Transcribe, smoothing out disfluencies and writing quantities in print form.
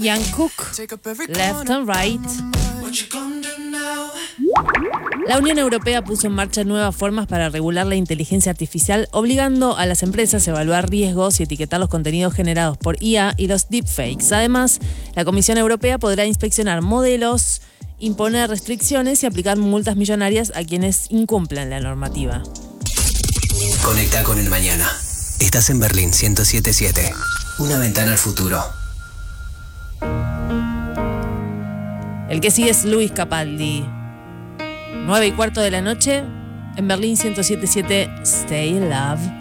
Ian Cook, Left and Right. La Unión Europea puso en marcha nuevas formas para regular la inteligencia artificial, obligando a las empresas a evaluar riesgos y etiquetar los contenidos generados por IA y los deepfakes. Además, la Comisión Europea podrá inspeccionar modelos, imponer restricciones y aplicar multas millonarias a quienes incumplan la normativa. Conecta con el mañana. Estás en Berlín 107.7. Una ventana al futuro. El que sigue es Luis Capaldi. 9:15 de la noche en Berlín 107.7. Stay Love.